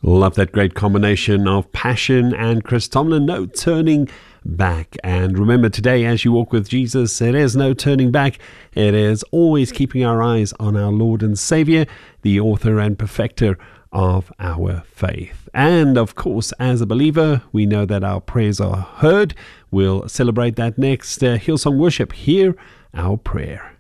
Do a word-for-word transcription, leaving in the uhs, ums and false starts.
Love that great combination of passion and Chris Tomlin. No turning back. And remember, today, as you walk with Jesus, it is no turning back. It is always keeping our eyes on our Lord and Savior, the author and perfecter of our faith. And of course, as a believer, we know that our prayers are heard. We'll celebrate that next. Uh, Hillsong Worship. Hear our prayer.